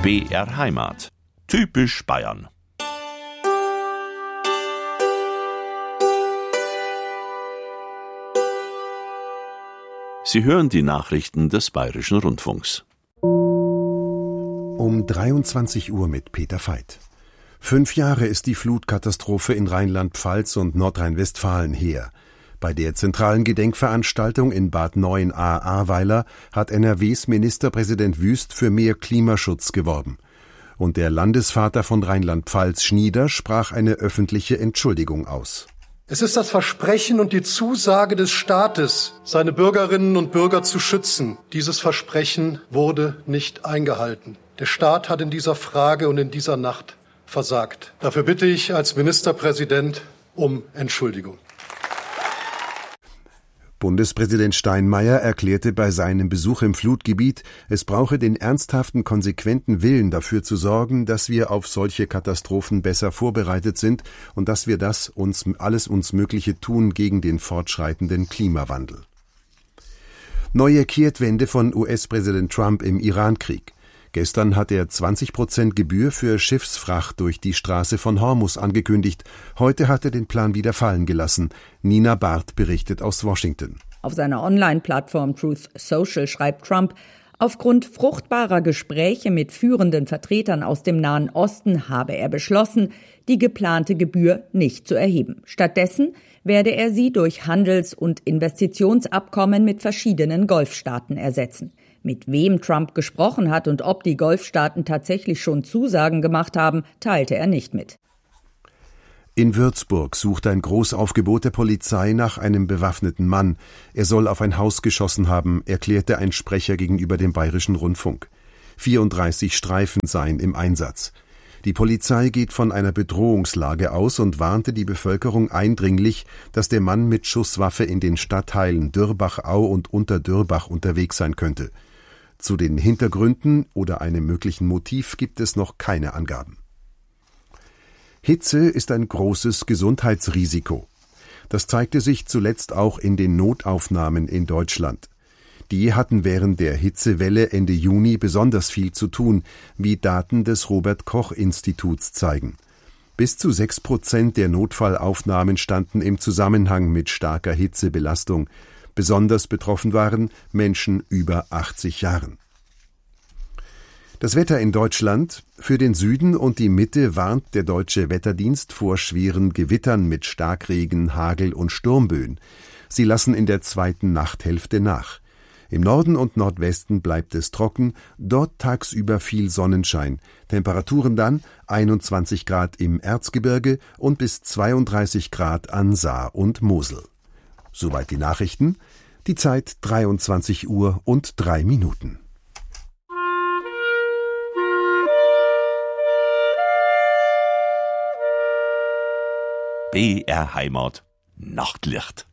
BR Heimat. Typisch Bayern. Sie hören die Nachrichten des Bayerischen Rundfunks. Um 23 Uhr mit Peter Veit. 5 Jahre ist die Flutkatastrophe in Rheinland-Pfalz und Nordrhein-Westfalen her. Bei der zentralen Gedenkveranstaltung in Bad Neuenahr-Ahrweiler hat NRWs Ministerpräsident Wüst für mehr Klimaschutz geworben. Und der Landesvater von Rheinland-Pfalz, Schnieder, sprach eine öffentliche Entschuldigung aus. Es ist das Versprechen und die Zusage des Staates, seine Bürgerinnen und Bürger zu schützen. Dieses Versprechen wurde nicht eingehalten. Der Staat hat in dieser Frage und in dieser Nacht versagt. Dafür bitte ich als Ministerpräsident um Entschuldigung. Bundespräsident Steinmeier erklärte bei seinem Besuch im Flutgebiet, es brauche den ernsthaften, konsequenten Willen dafür zu sorgen, dass wir auf solche Katastrophen besser vorbereitet sind und dass wir alles uns Mögliche tun gegen den fortschreitenden Klimawandel. Neue Kehrtwende von US-Präsident Trump im Irankrieg. Gestern hat er 20% Gebühr für Schiffsfracht durch die Straße von Hormuz angekündigt. Heute hat er den Plan wieder fallen gelassen. Nina Barth berichtet aus Washington. Auf seiner Online-Plattform Truth Social schreibt Trump, aufgrund fruchtbarer Gespräche mit führenden Vertretern aus dem Nahen Osten habe er beschlossen, die geplante Gebühr nicht zu erheben. Stattdessen werde er sie durch Handels- und Investitionsabkommen mit verschiedenen Golfstaaten ersetzen. Mit wem Trump gesprochen hat und ob die Golfstaaten tatsächlich schon Zusagen gemacht haben, teilte er nicht mit. In Würzburg sucht ein Großaufgebot der Polizei nach einem bewaffneten Mann. Er soll auf ein Haus geschossen haben, erklärte ein Sprecher gegenüber dem Bayerischen Rundfunk. 34 Streifen seien im Einsatz. Die Polizei geht von einer Bedrohungslage aus und warnte die Bevölkerung eindringlich, dass der Mann mit Schusswaffe in den Stadtteilen Dürrbach-Au und Unterdürrbach unterwegs sein könnte. Zu den Hintergründen oder einem möglichen Motiv gibt es noch keine Angaben. Hitze ist ein großes Gesundheitsrisiko. Das zeigte sich zuletzt auch in den Notaufnahmen in Deutschland. Die hatten während der Hitzewelle Ende Juni besonders viel zu tun, wie Daten des Robert-Koch-Instituts zeigen. Bis zu 6% der Notfallaufnahmen standen im Zusammenhang mit starker Hitzebelastung. Besonders betroffen waren Menschen über 80 Jahren. Das Wetter in Deutschland. Für den Süden und die Mitte warnt der Deutsche Wetterdienst vor schweren Gewittern mit Starkregen, Hagel und Sturmböen. Sie lassen in der zweiten Nachthälfte nach. Im Norden und Nordwesten bleibt es trocken, dort tagsüber viel Sonnenschein. Temperaturen dann 21 Grad im Erzgebirge und bis 32 Grad an Saar und Mosel. Soweit die Nachrichten. Die Zeit 23 Uhr und 3 Minuten. BR Heimat. Nachtlicht.